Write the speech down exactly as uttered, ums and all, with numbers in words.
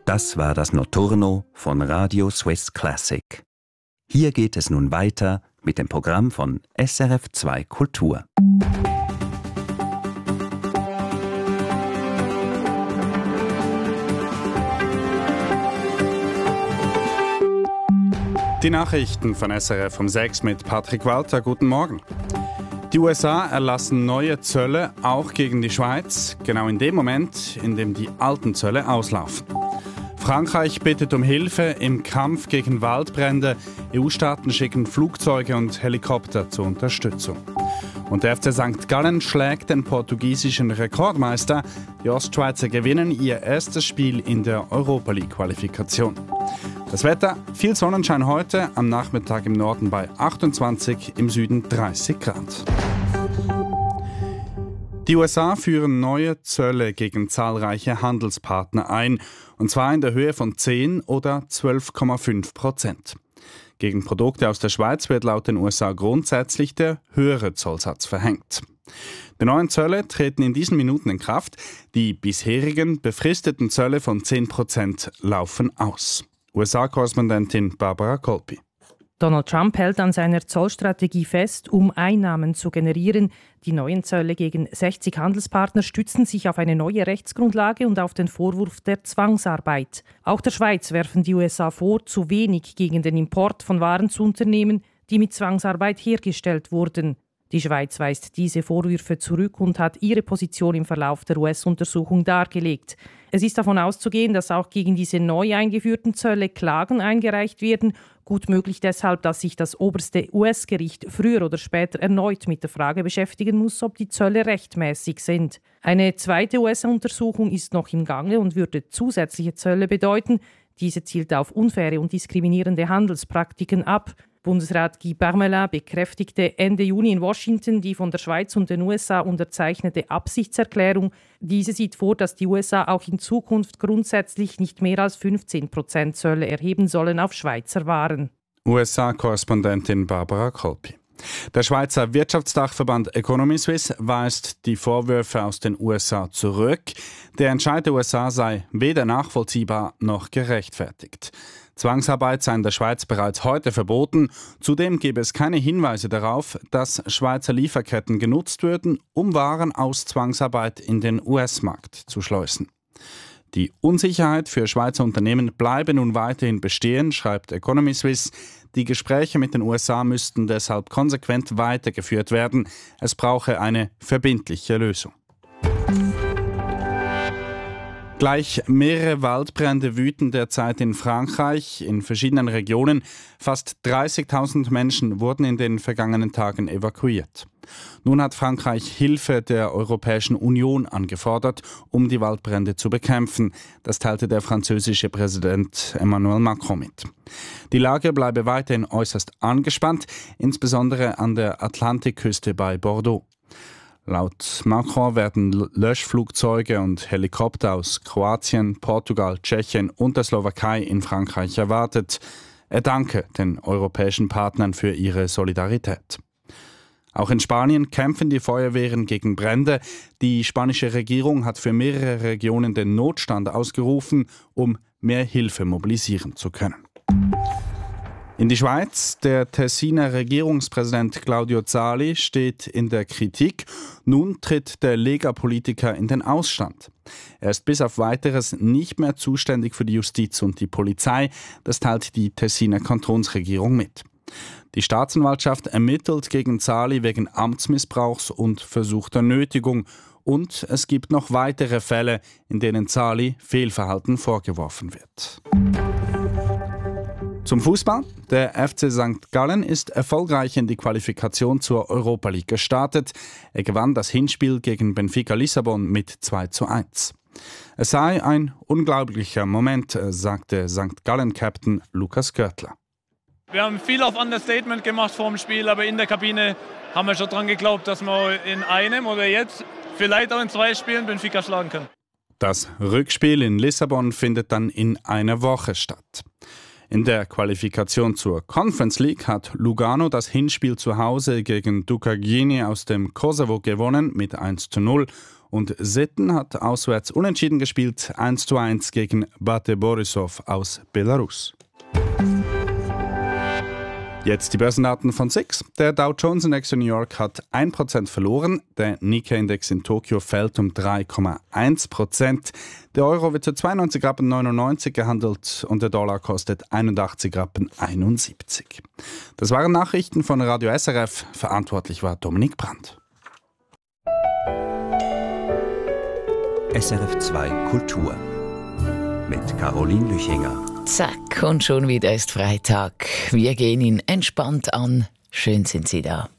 Das war das Notturno von Radio Swiss Classic. Hier geht es nun weiter mit dem Programm von S R F zwei Kultur. Die Nachrichten von S R F um sechs mit Patrick Walter. Guten Morgen. Die U S A erlassen neue Zölle auch gegen die Schweiz, genau in dem Moment, in dem die alten Zölle auslaufen. Frankreich bittet um Hilfe im Kampf gegen Waldbrände. E U-Staaten schicken Flugzeuge und Helikopter zur Unterstützung. Und der F C Sankt Gallen schlägt den portugiesischen Rekordmeister. Die Ostschweizer gewinnen ihr erstes Spiel in der Europa League-Qualifikation. Das Wetter, viel Sonnenschein heute, am Nachmittag im Norden bei achtundzwanzig, im Süden dreißig Grad. Die U S A führen neue Zölle gegen zahlreiche Handelspartner ein, und zwar in der Höhe von zehn oder zwölf Komma fünf Prozent. Gegen Produkte aus der Schweiz wird laut den U S A grundsätzlich der höhere Zollsatz verhängt. Die neuen Zölle treten in diesen Minuten in Kraft. Die bisherigen befristeten Zölle von zehn Prozent laufen aus. U S A-Korrespondentin Barbara Kolpi. Donald Trump hält an seiner Zollstrategie fest, um Einnahmen zu generieren. Die neuen Zölle gegen sechzig Handelspartner stützen sich auf eine neue Rechtsgrundlage und auf den Vorwurf der Zwangsarbeit. Auch der Schweiz werfen die U S A vor, zu wenig gegen den Import von Waren zu unternehmen, die mit Zwangsarbeit hergestellt wurden. Die Schweiz weist diese Vorwürfe zurück und hat ihre Position im Verlauf der U S-Untersuchung dargelegt. Es ist davon auszugehen, dass auch gegen diese neu eingeführten Zölle Klagen eingereicht werden. Gut möglich deshalb, dass sich das oberste U S-Gericht früher oder später erneut mit der Frage beschäftigen muss, ob die Zölle rechtmäßig sind. Eine zweite U S-Untersuchung ist noch im Gange und würde zusätzliche Zölle bedeuten. Diese zielt auf unfaire und diskriminierende Handelspraktiken ab. Bundesrat Guy Parmelin bekräftigte Ende Juni in Washington die von der Schweiz und den U S A unterzeichnete Absichtserklärung. Diese sieht vor, dass die U S A auch in Zukunft grundsätzlich nicht mehr als fünfzehn Prozent Zölle erheben sollen auf Schweizer Waren. U S A-Korrespondentin Barbara Kolpi. Der Schweizer Wirtschaftsdachverband Economy Suisse weist die Vorwürfe aus den U S A zurück. Der Entscheid der U S A sei weder nachvollziehbar noch gerechtfertigt. Zwangsarbeit sei in der Schweiz bereits heute verboten. Zudem gebe es keine Hinweise darauf, dass Schweizer Lieferketten genutzt würden, um Waren aus Zwangsarbeit in den U S-Markt zu schleusen. Die Unsicherheit für Schweizer Unternehmen bleibe nun weiterhin bestehen, schreibt Economy Suisse. Die Gespräche mit den U S A müssten deshalb konsequent weitergeführt werden. Es brauche eine verbindliche Lösung. Gleich mehrere Waldbrände wüten derzeit in Frankreich, in verschiedenen Regionen. Fast dreißigtausend Menschen wurden in den vergangenen Tagen evakuiert. Nun hat Frankreich Hilfe der Europäischen Union angefordert, um die Waldbrände zu bekämpfen. Das teilte der französische Präsident Emmanuel Macron mit. Die Lage bleibe weiterhin äußerst angespannt, insbesondere an der Atlantikküste bei Bordeaux. Laut Macron werden Löschflugzeuge und Helikopter aus Kroatien, Portugal, Tschechien und der Slowakei in Frankreich erwartet. Er danke den europäischen Partnern für ihre Solidarität. Auch in Spanien kämpfen die Feuerwehren gegen Brände. Die spanische Regierung hat für mehrere Regionen den Notstand ausgerufen, um mehr Hilfe mobilisieren zu können. In die Schweiz. Der Tessiner Regierungspräsident Claudio Zali steht in der Kritik. Nun tritt der Lega-Politiker in den Ausstand. Er ist bis auf Weiteres nicht mehr zuständig für die Justiz und die Polizei. Das teilt die Tessiner Kantonsregierung mit. Die Staatsanwaltschaft ermittelt gegen Zali wegen Amtsmissbrauchs und versuchter Nötigung. Und es gibt noch weitere Fälle, in denen Zali Fehlverhalten vorgeworfen wird. Zum Fußball. Der F C Sankt Gallen ist erfolgreich in die Qualifikation zur Europa League gestartet. Er gewann das Hinspiel gegen Benfica Lissabon mit zwei zu eins. Es sei ein unglaublicher Moment, sagte Sankt Gallen-Captain Lukas Görtler. Wir haben viel auf Understatement gemacht vor dem Spiel, aber in der Kabine haben wir schon daran geglaubt, dass wir in einem oder jetzt vielleicht auch in zwei Spielen Benfica schlagen können. Das Rückspiel in Lissabon findet dann in einer Woche statt. In der Qualifikation zur Conference League hat Lugano das Hinspiel zu Hause gegen Dukagjini aus dem Kosovo gewonnen mit eins zu null. Und Sitten hat auswärts unentschieden gespielt, eins zu eins gegen Bate Borisov aus Belarus. Jetzt die Börsendaten von S I X. Der Dow Jones Index in New York hat ein Prozent verloren, der Nikkei-Index in Tokio fällt um drei Komma eins Prozent. Der Euro wird zu zweiundneunzig Rappen neunundneunzig gehandelt und der Dollar kostet einundachtzig Rappen einundsiebzig. Das waren Nachrichten von Radio S R F. Verantwortlich war Dominik Brandt. S R F zwei Kultur mit Caroline Lüchinger. Zack, und schon wieder ist Freitag. Wir gehen ihn entspannt an. Schön sind Sie da.